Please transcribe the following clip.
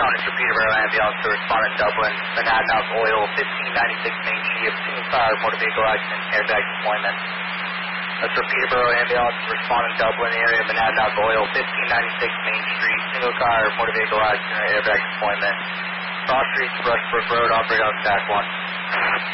County for Peterborough ambulance to respond in Dublin, Monadnock Oil, 1596 Main Street, single car, motor vehicle accident, airbag deployment. That's for Peterborough ambulance to respond in Dublin area, Monadnock Oil, 1596 Main Street, single car, motor vehicle accident, airbag deployment. Cross Street, Rushbrook Road, operate on stack 1.